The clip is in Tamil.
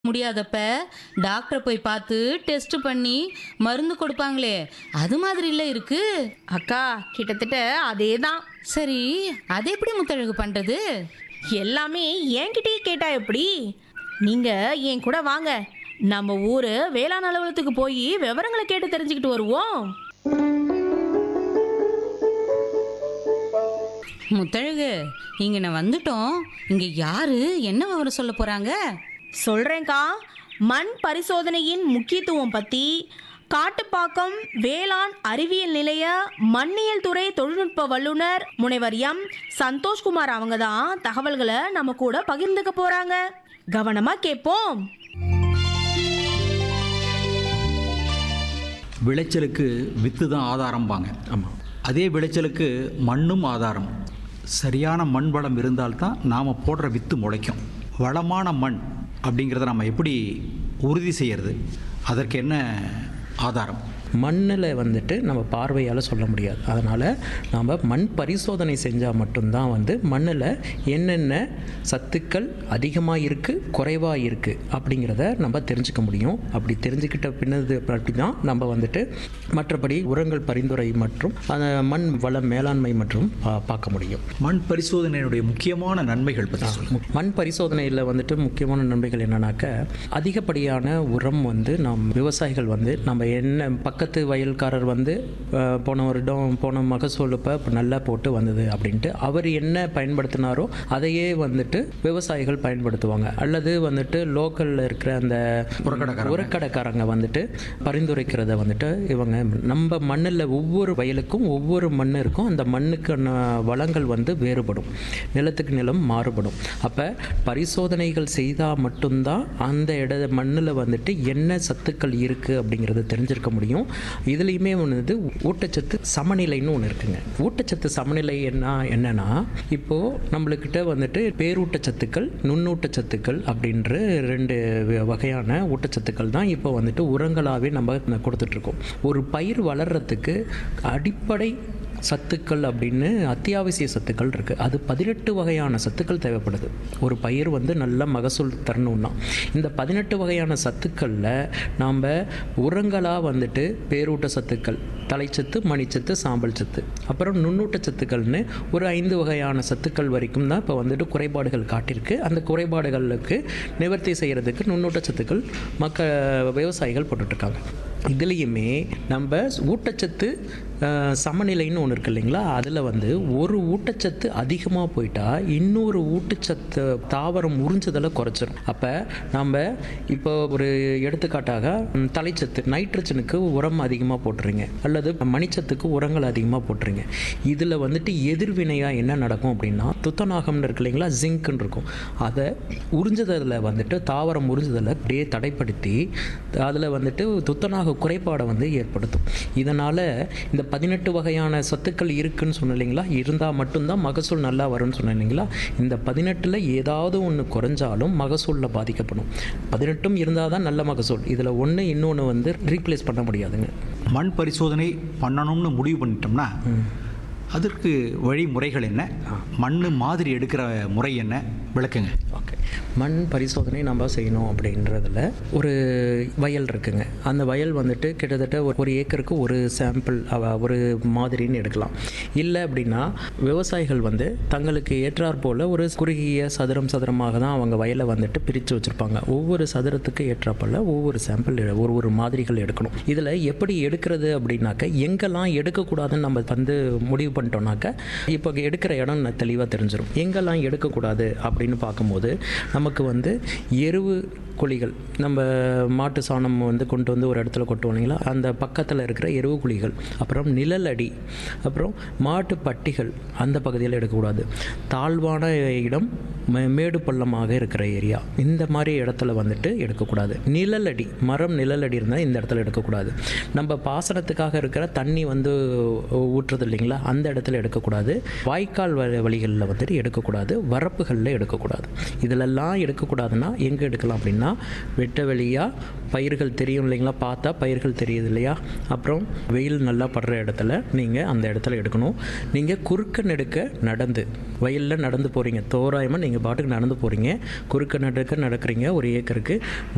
முடியாதப்ப டாக்டரை போய் பார்த்து டெஸ்ட் பண்ணி மருந்து கொடுப்பாங்களே அது மாதிரி இல்ல இருக்கு. அக்கா கிட்டத்தட்ட அதேதான். சரி, அது எப்படி முத்தழகு பண்றது? எல்லாமே என்கிட்டயே கேட்டா எப்படி? நீங்க என் கூட வாங்க, நம்ம ஊரு வேளாண் அலுவலகத்துக்கு போய் விவரங்களை கேட்டு தெரிஞ்சுக்கிட்டு வருவோம். முத்தழகு, இங்க நான் வந்துட்டோம். இங்க யாரு என்ன விவரம் சொல்ல போறாங்க? சொல்றேன்க்கா, மண் பரிசோதனையின் முக்கியத்துவம் பத்தி காட்டுப்பாக்கம் வேளாண் அறிவியல் நிலைய மண்ணியல் துறை தொழில்நுட்ப வல்லுநர் முனைவர் எம் சந்தோஷ்குமார் அவங்க தான் தகவல்களை நம்ம கூட பகிர்ந்துக்க போறாங்க. கவனமா கேட்போம். விளைச்சலுக்கு வித்து தான் ஆதாரம்பாங்க. ஆமாம், அதே விளைச்சலுக்கு மண்ணும் ஆதாரம். சரியான மண் வளம் இருந்தால்தான் நாம் போடுற வித்து முளைக்கும். வளமான மண் அப்படிங்கிறத நம்ம எப்படி உறுதி செய்கிறது? அதற்கு என்ன ஆதாரம்? மண்ணில் வந்துட்டு நம்ம பார்வையால் சொல்ல முடியாது. அதனால் நாம் மண் பரிசோதனை செஞ்சால் மட்டும்தான் மண்ணில் என்னென்ன சத்துக்கள் அதிகமாக இருக்குது, குறைவாக இருக்குது அப்படிங்கிறத நம்ம தெரிஞ்சுக்க முடியும். அப்படி தெரிஞ்சுக்கிட்ட பின்னது அப்படி தான் நம்ம மற்றபடி உரங்கள் பரிந்துரை மற்றும் அந்த மண் வள மேலாண்மை மற்றும் பார்க்க முடியும். மண் பரிசோதனையினுடைய முக்கியமான நன்மைகள் பற்றி சொல்லுங்கள். மண் பரிசோதனையில் முக்கியமான நன்மைகள் என்னன்னாக்க, அதிகப்படியான உரம் நம் விவசாயிகள் நம்ம என்ன பக்கத்து வயல்காரர் போன வருடம் போன மகசூல் இப்போ நல்லா போட்டு வந்தது அப்படின்ட்டு அவர் என்ன பயன்படுத்தினாரோ அதையே விவசாயிகள் பயன்படுத்துவாங்க. அல்லது லோக்கலில் இருக்கிற அந்த உரக்கடைக்காரங்க பரிந்துரைக்கிறத இவங்க நம்ம மண்ணில் ஒவ்வொரு வயலுக்கும் ஒவ்வொரு மண் இருக்கும். அந்த மண்ணுக்கான வளங்கள் வேறுபடும், நிலத்துக்கு நிலம் மாறுபடும். அப்போ பரிசோதனைகள் செய்தால் மட்டும்தான் அந்த மண்ணில் என்ன சத்துக்கள் இருக்குது அப்படிங்கிறத தெரிஞ்சிருக்க முடியும். இதுலேயுமே ஊட்டச்சத்து சமநிலைன்னு ஒன்று இருக்குங்க. ஊட்டச்சத்து சமநிலை என்னன்னா, இப்போது நம்மளுக்கிட்ட பேரூட்டச்சத்துக்கள், நுண்ணூட்டச்சத்துக்கள் அப்படின்ற ரெண்டு வகையான ஊட்டச்சத்துக்கள் தான் இப்போ உரங்களாகவே நம்ம கொடுத்துட்ருக்கோம். ஒரு பயிர் வளர்கிறதுக்கு அடிப்படை சத்துக்கள் அப்படின்னு அத்தியாவசிய சத்துக்கள் இருக்குது. அது 18 வகையான சத்துக்கள் தேவைப்படுது ஒரு பயிர் நல்ல மகசூல் தரணும்னா. இந்த 18 வகையான சத்துக்களில் நாம் உரங்களாக பேரூட்ட சத்துக்கள், தலைச்சத்து, மணிச்சத்து, சாம்பல் சத்து, அப்புறம் நுண்ணூட்ட சத்துக்கள்னு ஒரு 5 வகையான சத்துக்கள் வரைக்கும் தான் இப்போ குறைபாடுகள் காட்டியிருக்கு. அந்த குறைபாடுகளுக்கு நிவர்த்தி செய்கிறதுக்கு நுண்ணூட்ட சத்துக்கள் விவசாயிகள் போட்டுட்ருக்காங்க. இதுலேயுமே நம்ம ஊட்டச்சத்து சமநிலைன்னு ஒன்று இருக்கு இல்லைங்களா, அதில் ஒரு ஊட்டச்சத்து அதிகமாக போயிட்டா இன்னொரு ஊட்டச்சத்து தாவரம் உறிஞ்சுதலை குறைச்சிடும். அப்போ நம்ம இப்போ ஒரு எடுத்துக்காட்டாக தலைச்சத்து, நைட்ரஜனுக்கு உரம் அதிகமாக போட்டுறீங்க, அல்லது மணிச்சத்துக்கு உரங்கள் அதிகமாக போட்டுறீங்க. இதில் எதிர்வினையாக என்ன நடக்கும் அப்படின்னா, துத்தநாகம்னு இருக்கு இல்லைங்களா, ஜிங்க்னு இருக்கும். அதை உறிஞ்சுதலில் தாவரம் உறிஞ்சுதலை அப்படியே தடைப்படுத்தி அதில் துத்தநாக குறைபாடை ஏற்படுத்தும். இதனால் இந்த 18 வகையான சத்துக்கள் இருக்குன்னு சொன்ன இல்லைங்களா, இருந்தால் மட்டும்தான் மகசூல் நல்லா வரும்னு சொன்ன இல்லைங்களா. இந்த 18ல் ஏதாவது ஒன்று குறைஞ்சாலும் மகசூலில் பாதிக்கப்படும். 18ம் இருந்தால் தான் நல்ல மகசூல். இதில் ஒன்று இன்னொன்று ரீப்ளேஸ் பண்ண முடியாதுங்க. மண் பரிசோதனை பண்ணணும்னு முடிவு பண்ணிட்டோம்னா அதற்கு வழிமுறைகள் என்ன? மண் மாதிரி எடுக்கிற முறை என்ன? விளக்குங்க. ஓகே, மண் பரிசோதனை நம்ம செய்யணும் அப்படின்றதில் ஒரு வயல் இருக்குங்க. அந்த வயல் கிட்டத்தட்ட ஒரு ஏக்கருக்கு ஒரு சாம்பிள், ஒரு மாதிரின்னு எடுக்கலாம். இல்லை அப்படின்னா விவசாயிகள் தங்களுக்கு ஏற்றாற் போல் ஒரு குறுகிய சதுரமாக தான் அவங்க வயலை பிரித்து வச்சுருப்பாங்க. ஒவ்வொரு சதுரத்துக்கு ஏற்றாப்போல் ஒவ்வொரு சாம்பிள், ஒரு மாதிரிகள் எடுக்கணும். இதில் எப்படி எடுக்கிறது அப்படின்னாக்க, எங்கெல்லாம் எடுக்கக்கூடாதுன்னு நம்ம முடிவு பண்ணிட்டோம்னாக்க, இப்போ எடுக்கிற இடம் தெளிவாக தெரிஞ்சிடும். எங்கெல்லாம் எடுக்கக்கூடாது அப்படின்னு பார்க்கும்போது, நமக்கு எருவு குழிகள், நம்ம மாட்டு சாணம் கொண்டு ஒரு இடத்துல கொட்டுவோம் இல்லைங்களா, அந்த பக்கத்தில் இருக்கிற எருவு குழிகள், அப்புறம் நிழலடி, அப்புறம் மாட்டு பட்டிகள், அந்த பகுதியில் எடுக்கக்கூடாது. தாழ்வான இடம், மேடு பள்ளமாக இருக்கிற ஏரியா, இந்த மாதிரி இடத்துல எடுக்கக்கூடாது. நிழலடி, மரம் நிழலடி இருந்தால் இந்த இடத்துல எடுக்கக்கூடாது. நம்ம பாசனத்துக்காக இருக்கிற தண்ணி ஊற்றுறது இல்லைங்களா, அந்த இடத்துல எடுக்கக்கூடாது. வாய்க்கால் வழிகளில் எடுக்கக்கூடாது. வரப்புகளில் எடுக்கக்கூடாது. இதிலெல்லாம் எடுக்கக்கூடாதுன்னா எங்கே எடுக்கலாம் அப்படின்னா, வெட்ட வெளியாக பயிர்கள் தெரியும் இல்லைங்களா, பார்த்தா பயிர்கள் தெரியுது இல்லையா, அப்புறம் வெயில் நல்லா படுற இடத்துல நீங்கள் அந்த இடத்துல எடுக்கணும். நீங்கள் குறுக்க நெடுக்க நடந்து வயலில் நடந்து போகிறீங்க, தோராயமாக நீங்கள் பாட்டுக்கு நடந்து போகிறீங்க, குறுக்க நடுக்க நடக்கிறீங்க, ஒரு ஏக்கருக்கு